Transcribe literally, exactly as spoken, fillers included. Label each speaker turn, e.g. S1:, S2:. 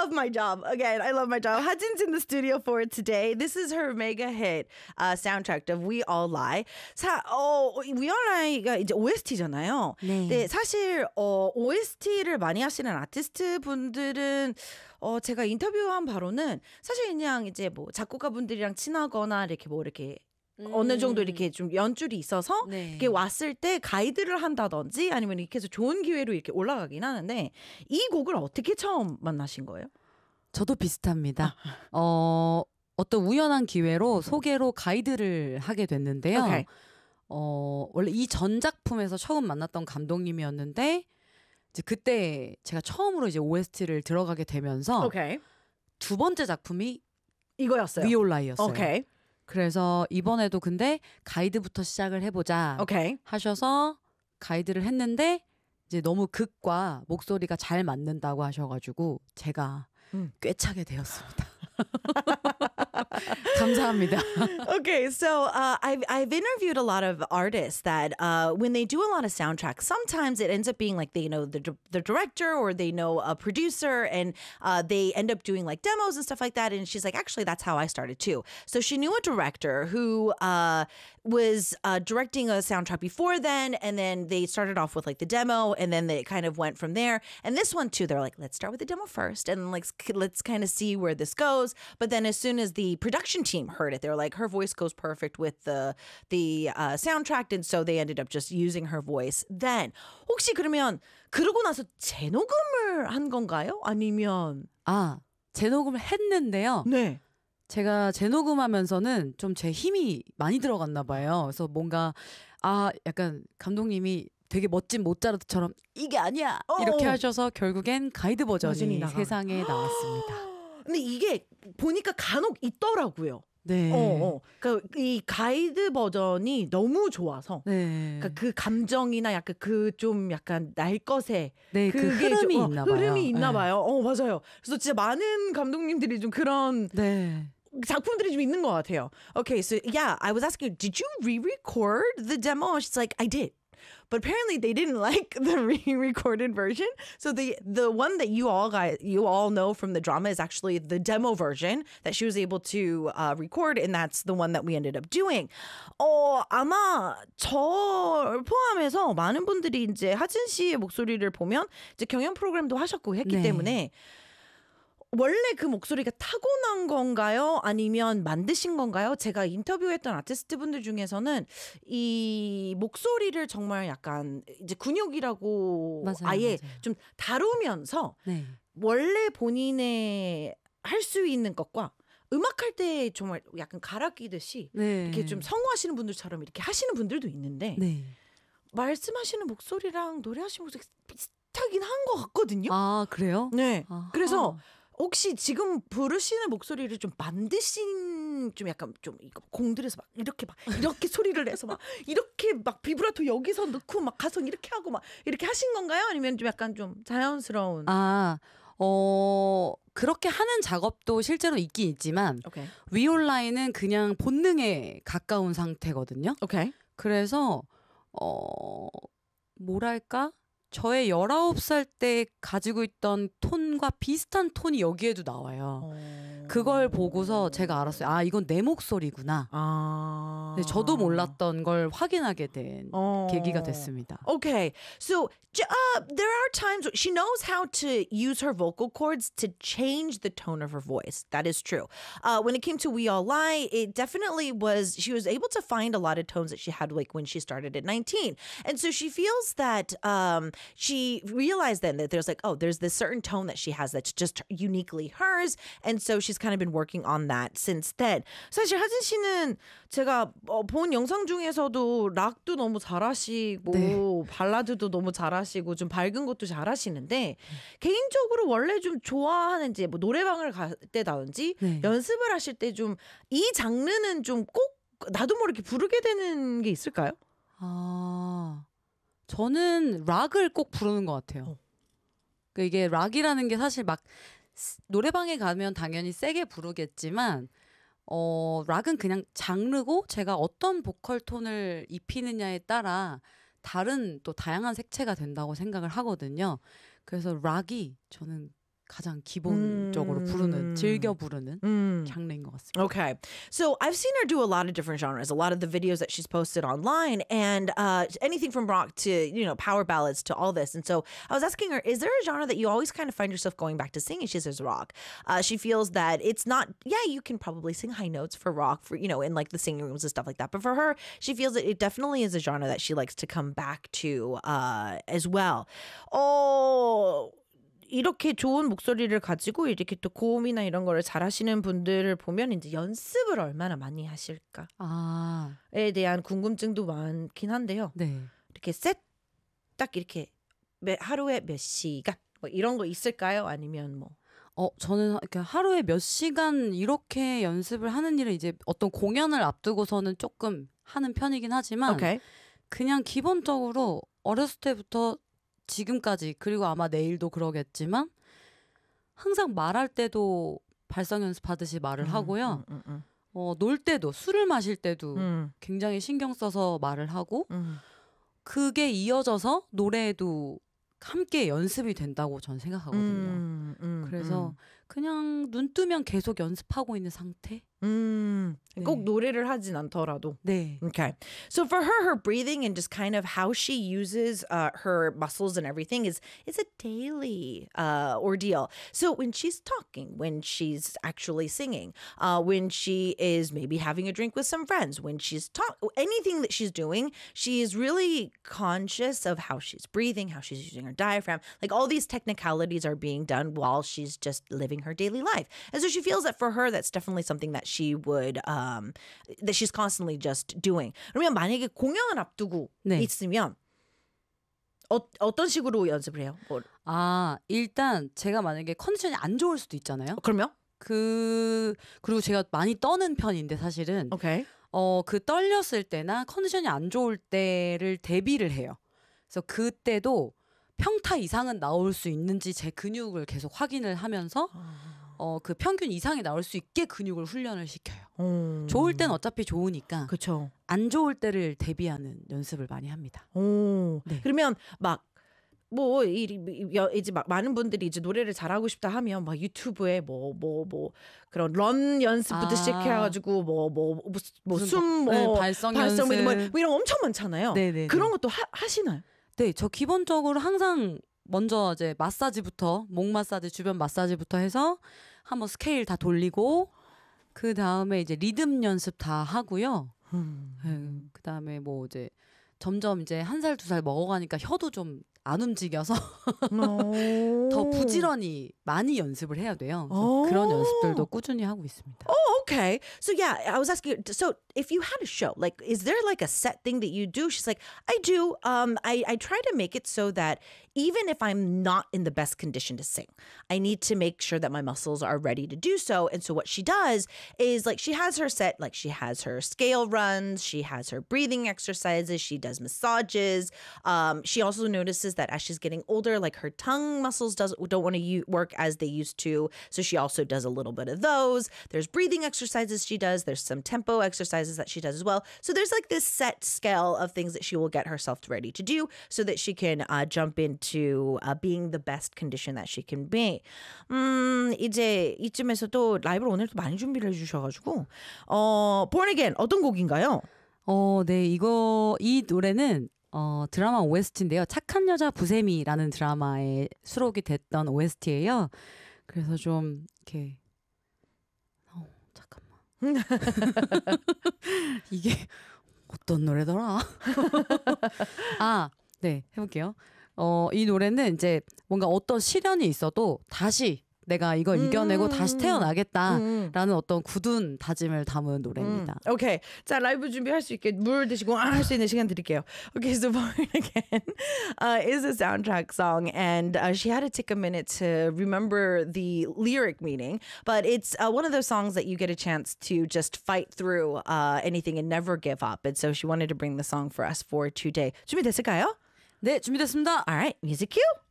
S1: love my job. Again, I love my job. 하진's in the studio for it today. This is her mega hit uh, soundtrack of We All Lie. 사, 어, We All Lie가 이제 오에스티잖아요.
S2: 네.
S1: 네, 사실 어, 오에스티를 많이 하시는 아티스트 분들은 어, 제가 인터뷰한 바로는 사실 그냥 이제 뭐 작곡가분들이랑 친하거나 이렇게 뭐 이렇게 음. 어느 정도 이렇게 좀 연줄이 있어서
S2: 네.
S1: 이렇게 왔을 때 가이드를 한다든지 아니면 이렇게 해서 좋은 기회로 이렇게 올라가긴 하는데 이 곡을 어떻게 처음 만나신 거예요?
S2: 저도 비슷합니다. 어, 어떤 우연한 기회로 소개로 가이드를 하게 됐는데요.
S1: Okay.
S2: 어, 원래 이 전 작품에서 처음 만났던 감독님이었는데 이제 그때 제가 처음으로 이제 오에스티를 들어가게 되면서
S1: Okay.
S2: 두 번째 작품이
S1: 이거였어요.
S2: We All Lie였어요.
S1: Okay.
S2: 그래서 이번에도 근데 가이드부터 시작을 해보자
S1: Okay.
S2: 하셔서 가이드를 했는데 이제 너무 극과 목소리가 잘 맞는다고 하셔가지고 제가
S1: 음.
S2: 꿰차게 되었습니다. 감사합니다.
S1: Okay, so uh, I've I've interviewed a lot of artists that uh, when they do a lot of soundtracks, sometimes it ends up being like they know the di- the director or they know a producer, and uh, they end up doing like demos and stuff like that. And she's like, actually, that's how I started too. So she knew a director who uh, was uh, directing a soundtrack before then, and then they started off with like the demo, and then they kind of went from there. And this one too, they're like, let's start with the demo first, and like let's kind of see where this goes. But then as soon as the production team heard it, they were like, her voice goes perfect with the the uh, soundtrack, and so they ended up just using her voice. Then 혹시 그러면 그러고 나서 재녹음을 한 건가요? 아니면
S2: 아, 재녹음을 했는데요.
S1: 네.
S2: 제가 재녹음하면서는 좀 제 힘이 많이 들어갔나 봐요. 그래서 뭔가 아 약간 감독님이 되게 멋진 모차르트처럼 이게 아니야 이렇게
S1: 어.
S2: 하셔서 결국엔 가이드 버전이
S1: 버전이 나가.
S2: 세상에 나왔습니다.
S1: 근데 이게 보니까 간혹 있더라고요.
S2: 네.
S1: 어, 어. 그러니까 이 가이드 버전이 너무 좋아서.
S2: 네.
S1: 그러니까 그 감정이나 약간 그 좀 약간 날 것에
S2: 네, 그
S1: 그게
S2: 흐름이
S1: 좀, 어,
S2: 있나 봐요.
S1: 흐름이 있나
S2: 네.
S1: 봐요. 어, 맞아요. 그래서 진짜 많은 감독님들이 좀 그런
S2: 네.
S1: 작품들이 좀 있는 것 같아요. Okay, so yeah, I was asking, did you re-record the demo? She's like, I did. But apparently they didn't like the re-recorded version. So the the one that you all guys you all know from the drama is actually the demo version that she was able to uh, record, and that's the one that we ended up doing. 어 아마 저 포함해서 많은 분들이 이제 하진 씨의 목소리를 보면 이제 경연 프로그램도 하셨고 했기
S2: 네.
S1: 때문에. 원래 그 목소리가 타고난 건가요? 아니면 만드신 건가요? 제가 인터뷰했던 아티스트 분들 중에서는 이 목소리를 정말 약간 이제 근육이라고
S2: 맞아요,
S1: 아예
S2: 맞아요.
S1: 좀 다루면서
S2: 네.
S1: 원래 본인의 할 수 있는 것과 음악할 때 정말 약간 갈아 끼듯이
S2: 네.
S1: 이렇게 좀 성우하시는 분들처럼 이렇게 하시는 분들도 있는데
S2: 네.
S1: 말씀하시는 목소리랑 노래하시는 목소리 비슷하긴 한 것 같거든요.
S2: 아, 그래요?
S1: 네.
S2: 아하.
S1: 그래서 혹시 지금 부르시는 목소리를 좀 만드신 좀 약간 좀 이거 공들여서 막 이렇게 막 이렇게 소리를 내서 막 이렇게 막 비브라토 여기서 넣고 막 가성 이렇게 하고 막 이렇게 하신 건가요? 아니면 좀 약간 좀 자연스러운?
S2: 아, 어, 그렇게 하는 작업도 실제로 있긴 있지만
S1: 오케이.
S2: 위올라인은 그냥 본능에 가까운 상태거든요.
S1: 오케이.
S2: 그래서 어, 뭐랄까? 저의 열아홉 살 때 가지고 있던 톤과 비슷한 톤이 여기에도 나와요.
S1: 어...
S2: 그걸 보고서 제가 알았어요. 아, 이건 내 목소리구나.
S1: 아.
S2: 네, 저도 몰랐던 걸 확인하게 된
S1: 어...
S2: 계기가 됐습니다.
S1: Okay, so uh, there are times she knows how to use her vocal cords to change the tone of her voice. That is true. Uh, when it came to We All Lie, it definitely was. She was able to find a lot of tones that she had like when she started at nineteen, and so she feels that um, she realized then that there's like oh, there's this certain tone that she has that's just uniquely hers, and so she's kind of been working on that since then. 사실 하진 씨는 제가 어, 본 영상 중에서도 락도 너무 잘하시고
S2: 네.
S1: 발라드도 너무 잘하시고 좀 밝은 것도 잘하시는데 개인적으로 원래 좀 좋아하는 이제 뭐 노래방을 갈 때다든지
S2: 네.
S1: 연습을 하실 때 좀 이 장르는 좀 꼭 나도 모르게 부르게 되는 게 있을까요?
S2: 아, 저는 락을 꼭 부르는 것 같아요.
S1: 어.
S2: 그 이게 락이라는 게 사실 막 스- 노래방에 가면 당연히 세게 부르겠지만 어, 락은 그냥 장르고 제가 어떤 보컬 톤을 입히느냐에 따라 다른 또 다양한 색채가 된다고 생각을 하거든요. 그래서 락이 저는 가장 기본적으로
S1: 음.
S2: 부르는, 즐겨 부르는
S1: Mm.
S2: 장르인 것 같습니다.
S1: Okay. So I've seen her do a lot of different genres, a lot of the videos that she's posted online, and uh, anything from rock to, you know, power ballads to all this. And so I was asking her, is there a genre that you always kind of find yourself going back to singing? She says rock. Uh, she feels that it's not, yeah, you can probably sing high notes for rock, for, you know, in like the singing rooms and stuff like that. But for her, she feels that it definitely is a genre that she likes to come back to uh, as well. Oh, 이렇게 좋은 목소리를 가지고 이렇게 또 고음이나 이런 거를 잘하시는 분들을 보면 이제 연습을 얼마나 많이 하실까에
S2: 아,
S1: 대한 궁금증도 많긴 한데요.
S2: 네.
S1: 이렇게 셋 딱 이렇게 매, 하루에 몇 시간 뭐 이런 거 있을까요? 아니면 뭐
S2: 어, 저는 이렇게 하루에 몇 시간 이렇게 연습을 하는 일은 이제 어떤 공연을 앞두고서는 조금 하는 편이긴 하지만
S1: 오케이.
S2: 그냥 기본적으로 어렸을 때부터 지금까지 그리고 아마 내일도 그러겠지만 항상 말할 때도 발성 연습하듯이 말을 하고요.
S1: 음, 음,
S2: 어, 놀 때도 술을 마실 때도
S1: 음,
S2: 굉장히 신경 써서 말을 하고
S1: 음.
S2: 그게 이어져서 노래에도 함께 연습이 된다고 저는 생각하거든요.
S1: 음, 음,
S2: 그래서 그냥 눈 뜨면 계속 연습하고 있는 상태?
S1: 음,
S2: 네.
S1: 꼭 노래를 하진 않더라도.
S2: 네.
S1: Okay. So for her, her breathing and just kind of how she uses uh, her muscles and everything is is a daily uh, ordeal. So when she's talking, when she's actually singing, uh, when she is maybe having a drink with some friends, when she's talk, anything that she's doing, she is really conscious of how she's breathing, how she's using her diaphragm. Like all these technicalities are being done while she's just living her daily life. And so she feels that for her, that's definitely something that she would um, that she's constantly just doing. 그러면 만약에 공연을 앞두고
S2: 네.
S1: 있으면 어, 어떤 식으로 연습을 해요? 뭐,
S2: 아, 일단 제가 만약에 컨디션이 안 좋을 수도 있잖아요.
S1: 그러면?
S2: 그 그리고 제가 많이 떠는 편인데 사실은
S1: 오케이.
S2: 어, 그 떨렸을 때나 컨디션이 안 좋을 때를 대비를 해요. 그래서 그때도 평타 이상은 나올 수 있는지 제 근육을 계속 확인을 하면서 어, 그 평균 이상이 나올 수 있게 근육을 훈련을 시켜요.
S1: 음.
S2: 좋을 땐 어차피 좋으니까
S1: 그렇죠.
S2: 안 좋을 때를 대비하는 연습을 많이 합니다.
S1: 오.
S2: 네.
S1: 그러면 막 뭐 이제 막 많은 분들이 이제 노래를 잘하고 싶다 하면 막 유튜브에 뭐 뭐 뭐 그런 런 연습부터
S2: 아.
S1: 시작해가지고 뭐 뭐 뭐
S2: 무슨
S1: 숨
S2: 바- 네,
S1: 뭐
S2: 발성
S1: 발성 뭐
S2: 연습.
S1: 이런 거- 뭐 이런 거 엄청 많잖아요.
S2: 네네.
S1: 그런 것도 하, 하시나요?
S2: 네, 저 기본적으로 항상 먼저 이제 마사지부터 목 마사지 주변 마사지부터 해서 한번 스케일 다 돌리고 그 다음에 이제 리듬 연습 다 하고요.
S1: 음.
S2: 네, 그 다음에 뭐 이제 점점 이제 한 살 두 살 먹어가니까 혀도 좀 안 움직여서 더 부지런히 많이 연습을 해야 돼요. 그래서 그런 연습들도 꾸준히 하고 있습니다.
S1: Okay. So yeah, I was asking you, so if you had a show, like is there like a set thing that you do? She's like, I do. Um I I try to make it so that even if I'm not in the best condition to sing, I need to make sure that my muscles are ready to do so. And so what she does is like she has her set, like she has her scale runs, she has her breathing exercises, she does massages. Um she also notices that as she's getting older, like her tongue muscles does don't want to u- work as they used to. So she also does a little bit of those. There's breathing exercises she does. There's some tempo exercises that she does as well. So there's like this set scale of things that she will get herself ready to do so that she can uh, jump into uh, being the best condition that she can be. 음, 이제 이쯤에서도 라이브를 오늘 또 많이 준비를 해주셔가지고 어, Born Again 어떤 곡인가요?
S2: 어, 네, 이거 이 노래는 어, 드라마 오에스티인데요. 착한 여자 부세미라는 드라마에 수록이 됐던 오에스티예요. 그래서 좀 이렇게 어, 잠깐만. 이게 어떤 노래더라? 아, 네, 해볼게요. 어, 이 노래는 이제 뭔가 어떤 시련이 있어도 다시 내가 이걸
S1: 음.
S2: 이겨내고 다시 태어나겠다라는
S1: 음.
S2: 어떤 굳은 다짐을 담은 노래입니다.
S1: 음, 오케이. 자, 라이브 준비할 수 있게 물 드시고 아, 할 수 있는 시간 드릴게요. Okay, so Born Again uh, is a soundtrack song, and uh, she had to take a minute to remember the lyric meaning, but it's uh, one of those songs that you get a chance to just fight through uh, anything and never give up. And so she wanted to bring the song for us for today. 준비됐을까요?
S2: 네, 준비됐습니다.
S1: All right, music cue.